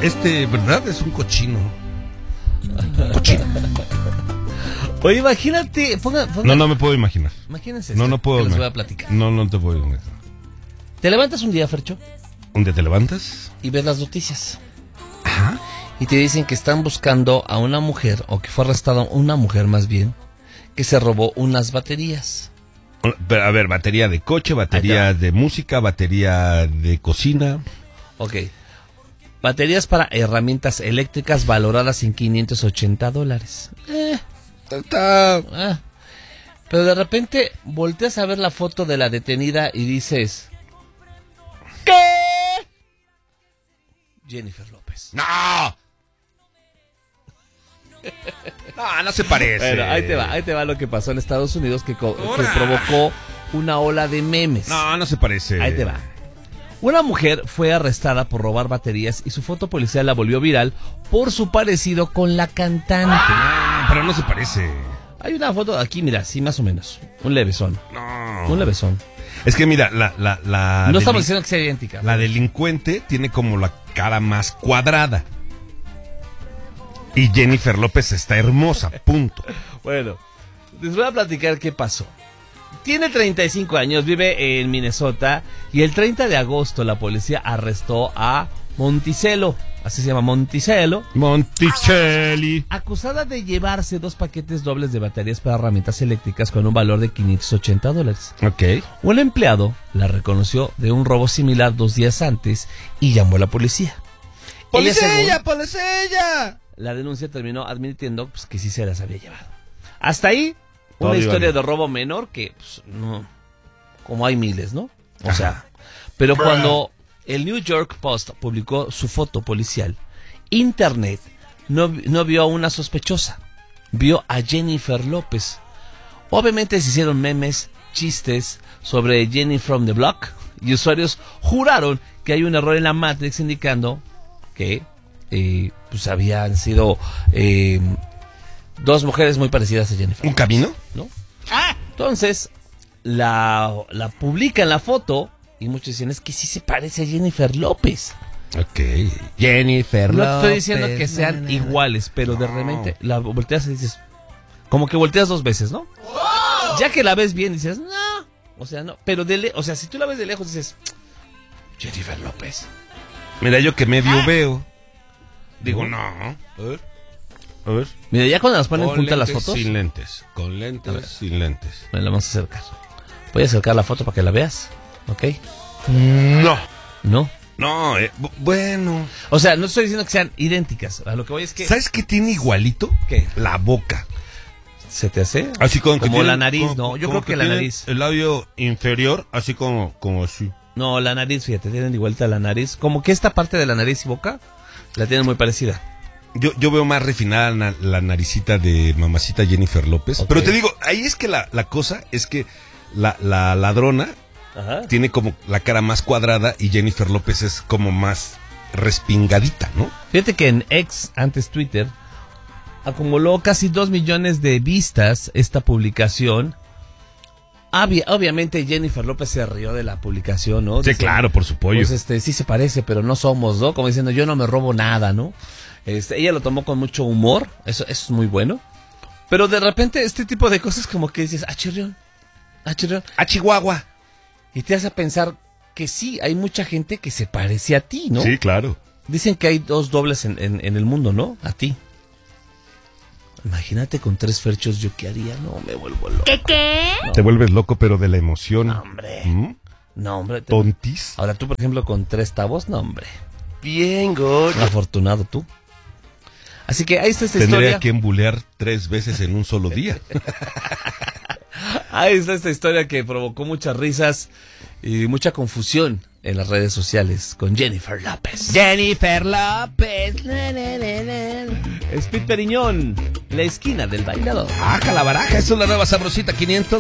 ¿verdad? Es un cochino. Cochino. Oye, imagínate. No me puedo imaginar. Imagínense. No puedo. Les voy a platicar. No te puedo imaginar. Te levantas un día, Fercho. ¿Un día te levantas? Y ves las noticias. Ajá. Y te dicen que están buscando a una mujer, o que fue arrestada una mujer más bien, que se robó unas baterías. Pero, a ver, batería de coche, batería de música, batería de cocina. Ok. Baterías para herramientas eléctricas valoradas en $580. Pero de repente volteas a ver la foto de la detenida y dices... ¿Qué? Jennifer López. ¡No! No se parece. Bueno, ahí te va lo que pasó en Estados Unidos que provocó una ola de memes. No se parece. Ahí te va. Una mujer fue arrestada por robar baterías y su foto policial la volvió viral por su parecido con la cantante. Pero no se parece. Hay una foto aquí, mira, sí, más o menos. Un levesón. No. Un levesón. Es que mira, no estamos diciendo que sea idéntica. La delincuente tiene como la cara más cuadrada. Y Jennifer López está hermosa, punto. Bueno, les voy a platicar qué pasó. Tiene 35 años, vive en Minnesota y el 30 de agosto la policía arrestó a Monticello, así se llama Monticello. Monticelli. Acusada de llevarse 2 paquetes dobles de baterías para herramientas eléctricas con un valor de $580. Ok. Un empleado la reconoció de un robo similar 2 días antes y llamó a la policía. ¡Policía! ¡Policía! La denuncia terminó admitiendo pues, que sí se las había llevado. Hasta ahí, Todo una historia bien. de robo menor que, pues, no, como hay miles, ¿no? O sea, pero cuando el New York Post publicó su foto policial, Internet no vio a una sospechosa, vio a Jennifer López. Obviamente se hicieron memes, chistes sobre Jenny from the Block y usuarios juraron que hay un error en la Matrix indicando que pues habían sido 2 mujeres muy parecidas a Jennifer. ¿Un camino? ¿No? Entonces, la publican la foto y muchos dicen, es que sí se parece a Jennifer López. Ok. Jennifer No López. te estoy diciendo que sean iguales, pero de repente la volteas y dices, como que volteas 2 veces, ¿no? Ya que la ves bien dices, no, o sea, no, pero o sea, si tú la ves de lejos dices, Jennifer López. Mira, yo que medio veo. Digo, no. A ver. Mira, ya cuando las ponen Con juntas las lentes, fotos. sin lentes. Con lentes, sin lentes. Me la vamos a acercar. Voy a acercar la foto para que la veas, ¿ok? No. ¿No? No, bueno. O sea, no estoy diciendo que sean idénticas. A lo que voy es que... ¿Sabes qué tiene igualito? ¿Qué? La boca. ¿Se te hace? Así como la nariz, no. Yo creo que la nariz. El labio inferior, así como así. No, la nariz, fíjate, tienen de vuelta la nariz. Como que esta parte de la nariz y boca la tienen muy parecida. Yo veo más refinada la naricita de mamacita Jennifer López. Okay. Pero te digo, ahí es que la cosa es que la ladrona tiene como la cara más cuadrada y Jennifer López es como más respingadita, ¿no? Fíjate que en X, antes Twitter, acumuló casi 2 millones de vistas esta publicación. Obviamente Jennifer López se rió de la publicación, ¿no? Sí, Dice, claro, por su pollo. Pues sí se parece, pero no somos, ¿no? Como diciendo, yo no me robo nada, ¿no? Ella lo tomó con mucho humor, eso es muy bueno. Pero de repente este tipo de cosas como que dices, chirrión, A Chihuahua. y te hace pensar que sí, hay mucha gente que se parece a ti, ¿no? Sí, claro. Dicen que hay 2 dobles en el mundo, ¿no? A ti. Imagínate con 3 Ferchos, ¿yo qué haría? No, me vuelvo loco. ¿Qué? No. Te vuelves loco, pero de la emoción. No, hombre. ¿Mm? No, hombre. Tontis. Ahora tú, por ejemplo, con 3 Tavos, no, hombre. Bien, gordo. Afortunado tú. Así que ahí está esta Tendría historia. que embulear 3 veces en un solo día. Ahí está esta historia que provocó muchas risas y mucha confusión en las redes sociales con Jennifer López. Jennifer López. Speed Periñón, la esquina del bailador. La baraja, eso es la nueva Sabrosita 500.